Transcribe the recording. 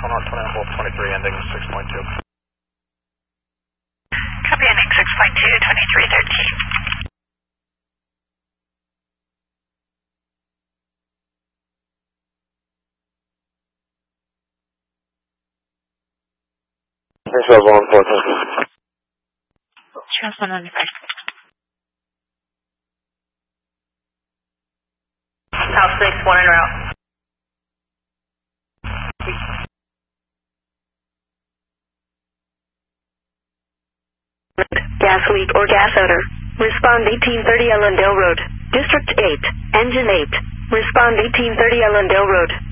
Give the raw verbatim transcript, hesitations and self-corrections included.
one on Wolf twenty-three, ending six point two. Copy, ending six point two, twenty-three thirteen. Charles one four two. Charles one one five. House six, one en route. Gas leak or gas odor. Respond eighteen thirty Ellendale Road. District eight. Engine eight. Respond eighteen thirty Ellendale Road.